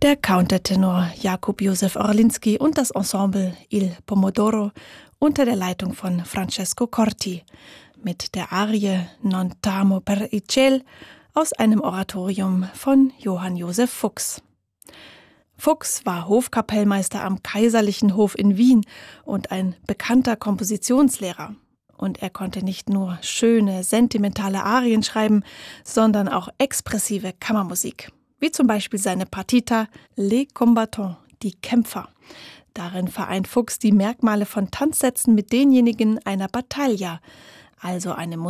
Der Countertenor Jakub Józef Orlinski und das Ensemble Il Pomodoro unter der Leitung von Francesco Corti mit der Arie Non t'amo per il ciel aus einem Oratorium von Johann Josef Fuchs. Fuchs war Hofkapellmeister am Kaiserlichen Hof in Wien und ein bekannter Kompositionslehrer. Und er konnte nicht nur schöne, sentimentale Arien schreiben, sondern auch expressive Kammermusik. Wie zum Beispiel seine Partita Les Combattants, die Kämpfer. Darin vereint Fuchs die Merkmale von Tanzsätzen mit denjenigen einer Battaglia, also eine